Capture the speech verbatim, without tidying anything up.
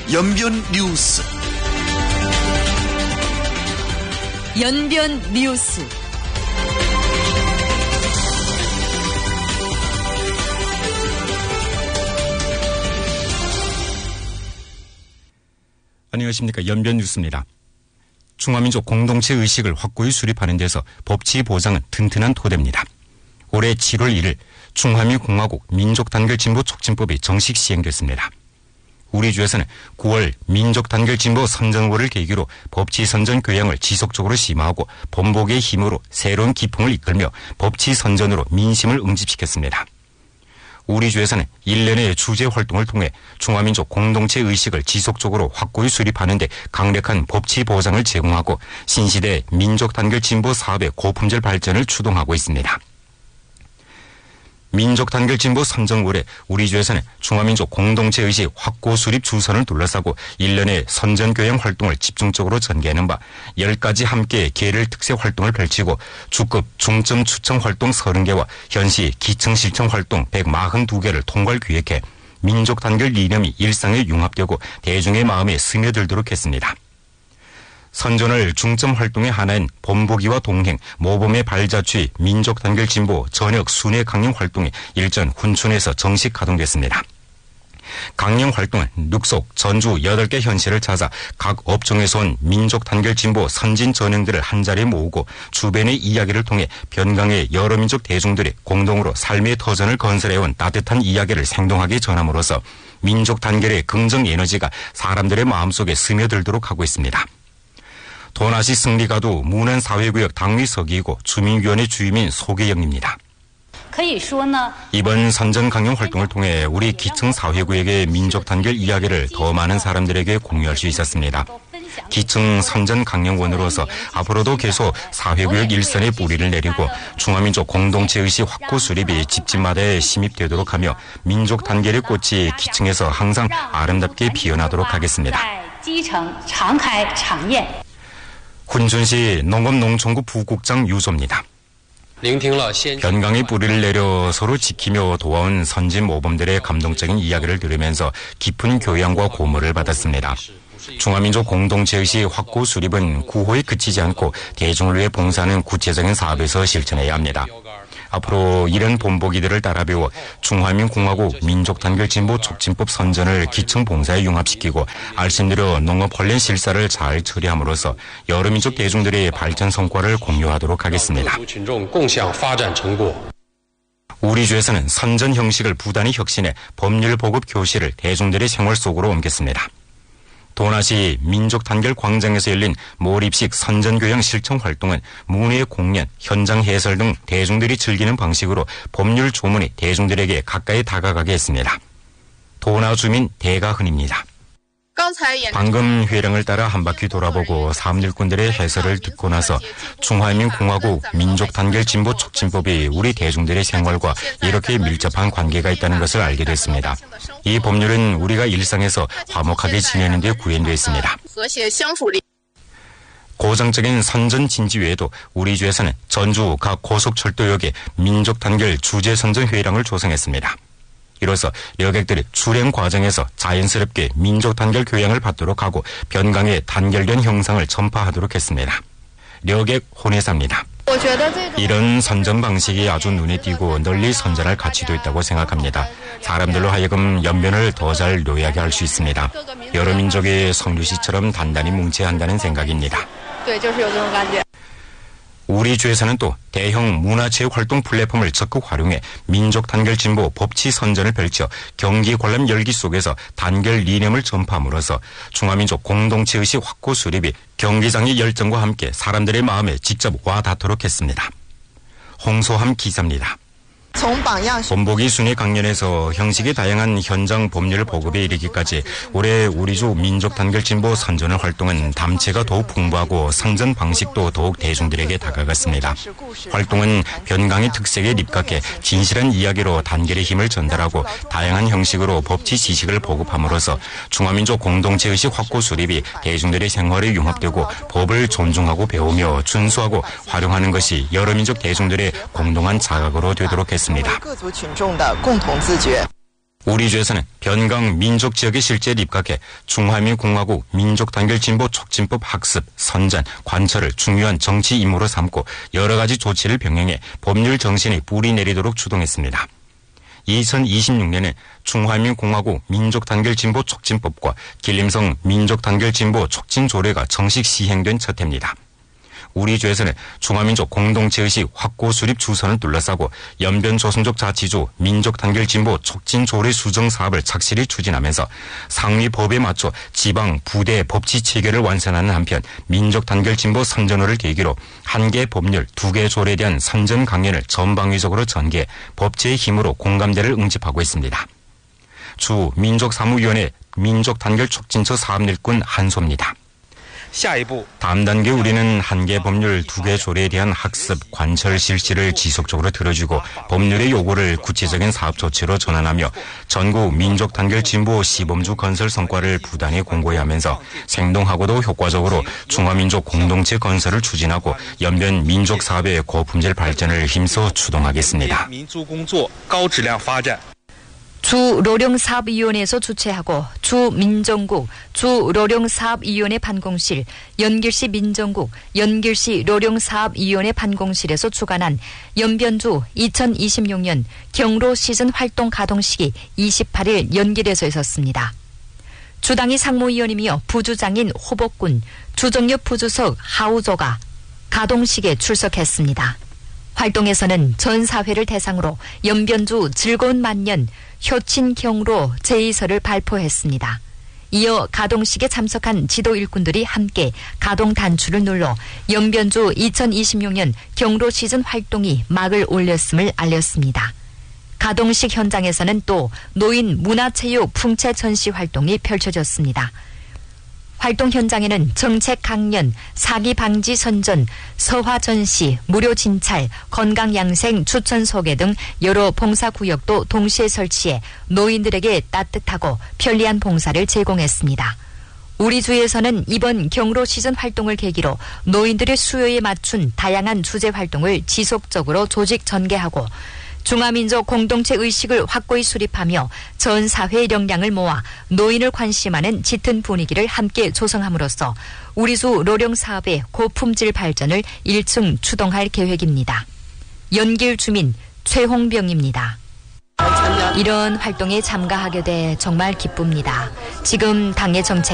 연변 뉴스. 연변 뉴스. 안녕하십니까. 연변 뉴스입니다. 중화민족 공동체 의식을 확고히 수립하는 데서 법치 보장은 튼튼한 토대입니다. 올해 칠월 일일 중화민공화국 민족단결진보 촉진법이 정식 시행됐습니다. 우리 주에서는 구월 민족단결진보 선전월을 계기로 법치 선전 교양을 지속적으로 심화하고 본복의 힘으로 새로운 기풍을 이끌며 법치 선전으로 민심을 응집시켰습니다. 우리 주에서는 일련의 주제 활동을 통해 중화민족 공동체 의식을 지속적으로 확고히 수립하는 데 강력한 법치 보장을 제공하고 신시대 민족단결 진보 사업의 고품질 발전을 추동하고 있습니다. 민족단결 진보 선전월에 우리 주에서는 중화민족 공동체 의식 확고 수립 주선을 둘러싸고 일련의 선전교양 활동을 집중적으로 전개하는 바 열 가지 함께 계를 특색 활동을 펼치고 주급 중점 추청 활동 서른 개와 현시 기청 실청 활동 백사십이 개를 통괄 기획해 민족단결 이념이 일상에 융합되고 대중의 마음에 스며들도록 했습니다. 선전을 중점 활동의 하나인 본보기와 동행, 모범의 발자취, 민족단결 진보, 전역 순회 강령 활동이 일전 훈춘에서 정식 가동됐습니다. 강령 활동은 눅속, 전주 여덟 개 현시를 찾아 각 업종에서 온 민족단결 진보 선진 전형들을 한자리에 모으고 주변의 이야기를 통해 변강의 여러 민족 대중들이 공동으로 삶의 터전을 건설해온 따뜻한 이야기를 생동하게 전함으로써 민족단결의 긍정 에너지가 사람들의 마음속에 스며들도록 하고 있습니다. 도나시 승리가도 문안사회구역 당위서기이고 주민위원회 주임인 소계영입니다. 이번 선전 강령 활동을 통해 우리 기층 사회구역의 민족 단결 이야기를 더 많은 사람들에게 공유할 수 있었습니다. 기층 선전 강령원으로서 앞으로도 계속 사회구역 일선에 뿌리를 내리고 중화민족 공동체 의식 확고 수립이 집집마다에 심입되도록 하며 민족 단결의 꽃이 기층에서 항상 아름답게 피어나도록 하겠습니다. 훈춘시 농업농촌구 부국장 유조입니다. 변강의 뿌리를 내려 서로 지키며 도와온 선진 모범들의 감동적인 이야기를 들으면서 깊은 교양과 고무를 받았습니다. 중화민족 공동체의식 확고 수립은 구호에 그치지 않고 대중을 위해 봉사하는 구체적인 사업에서 실천해야 합니다. 앞으로 이런 본보기들을 따라 배워 중화민공화국 민족단결진보 촉진법 선전을 기층 봉사에 융합시키고 알심들여 농업 관련 실사를 잘 처리함으로써 여러 민족 대중들의 발전 성과를 공유하도록 하겠습니다. 우리 주에서는 선전 형식을 부단히 혁신해 법률 보급 교실을 대중들의 생활 속으로 옮겼습니다. 도나시 민족단결 광장에서 열린 몰입식 선전교양 실천 활동은 문예 공연, 현장 해설 등 대중들이 즐기는 방식으로 법률 조문이 대중들에게 가까이 다가가게 했습니다. 도나 주민 대가흔입니다. 방금 회령을 따라 한 바퀴 돌아보고 사업일꾼들의 해설을 듣고 나서 중화민공화국 민족단결진보 촉진법이 우리 대중들의 생활과 이렇게 밀접한 관계가 있다는 것을 알게 됐습니다. 이 법률은 우리가 일상에서 화목하게 지내는 데 구현되어 있습니다. 고정적인 선전 진지 외에도 우리 주에서는 전주 각 고속철도역에 민족단결 주제선전회의랑을 조성했습니다. 이로써 여객들이 출행 과정에서 자연스럽게 민족 단결 교양을 받도록 하고 변강의 단결된 형상을 전파하도록 했습니다. 여객 혼회사입니다. 이런 선전 방식이 아주 눈에 띄고 널리 선전할 가치도 있다고 생각합니다. 사람들로 하여금 연변을 더 잘 요약하게 할 수 있습니다. 여러 민족의 성류시처럼 단단히 뭉쳐야 한다는 생각입니다. 우리 주에서는 또 대형 문화체육활동 플랫폼을 적극 활용해 민족 단결 진보 법치 선전을 펼쳐 경기 관람 열기 속에서 단결 이념을 전파함으로써 중화민족 공동체의식 확고 수립이 경기장의 열정과 함께 사람들의 마음에 직접 와닿도록 했습니다. 홍소함 기자입니다. 본보기 순회 강연에서 형식이 다양한 현장 법률 보급에 이르기까지 올해 우리주 민족단결진보 선전을 활동은 담체가 더욱 풍부하고 선전 방식도 더욱 대중들에게 다가갔습니다. 활동은 변강의 특색에 입각해 진실한 이야기로 단결의 힘을 전달하고 다양한 형식으로 법치 지식을 보급함으로써 중화민족 공동체의식 확고 수립이 대중들의 생활에 융합되고 법을 존중하고 배우며 준수하고 활용하는 것이 여러 민족 대중들의 공동한 자각으로 되도록 했습니다. 우리주에서는 변강 민족 지역에 실제로 입각해 중화민공화국 민족단결진보 촉진법 학습, 선전, 관철을 중요한 정치 임무로 삼고 여러 가지 조치를 병행해 법률 정신에 뿌리 내리도록 추동했습니다. 이천이십육 년에 중화민공화국 민족단결진보 촉진법과 길림성 민족단결진보 촉진조례가 정식 시행된 첫 해입니다. 우리주에서는 중화민족 공동체의식 확고 수립 주선을 둘러싸고 연변조선족 자치주 민족단결진보 촉진조례 수정 사업을 착실히 추진하면서 상위 법에 맞춰 지방 부대 법치 체계를 완성하는 한편 민족단결진보 선전호를 계기로 한 개 법률, 두 개 조례에 대한 선전 강연을 전방위적으로 전개해 법제의 힘으로 공감대를 응집하고 있습니다. 주 민족사무위원회 민족단결촉진처 사업일꾼 한소입니다. 다음 단계 우리는 한 개 법률, 두 개 조례에 대한 학습, 관철 실시를 지속적으로 들어주고 법률의 요구를 구체적인 사업 조치로 전환하며 전국 민족단결진보 시범주 건설 성과를 부단히 공고히 하면서 생동하고도 효과적으로 중화민족 공동체 건설을 추진하고 연변 민족 사업의 고품질 발전을 힘써 추동하겠습니다. 주로령사업위원회에서 주최하고 주민정국, 주로령사업위원회 반공실, 연길시 민정국, 연길시 로령사업위원회 반공실에서 주관한 연변주 이천이십육 년 경로 시즌 활동 가동식이 이십팔 일 연길에서 있었습니다. 주당이 상무위원이며 부주장인 호복군, 주정엽 부주석 하우조가 가동식에 출석했습니다. 활동에서는 전 사회를 대상으로 연변주 즐거운 만년 효친 경로 제의서를 발표했습니다. 이어 가동식에 참석한 지도 일꾼들이 함께 가동 단추를 눌러 연변주 이천이십육 년 경로 시즌 활동이 막을 올렸음을 알렸습니다. 가동식 현장에서는 또 노인 문화체육 풍채 전시 활동이 펼쳐졌습니다. 활동 현장에는 정책 강연, 사기 방지 선전, 서화 전시, 무료 진찰, 건강 양생 추천 소개 등 여러 봉사 구역도 동시에 설치해 노인들에게 따뜻하고 편리한 봉사를 제공했습니다. 우리 주에서는 이번 경로 시즌 활동을 계기로 노인들의 수요에 맞춘 다양한 주제 활동을 지속적으로 조직 전개하고 중화민족 공동체 의식을 확고히 수립하며 전 사회의 역량을 모아 노인을 관심하는 짙은 분위기를 함께 조성함으로써 우리주 로령 사업의 고품질 발전을 일층 추동할 계획입니다. 연길 주민 최홍병입니다. 이런 활동에 참가하게 돼 정말 기쁩니다. 지금 당의 정책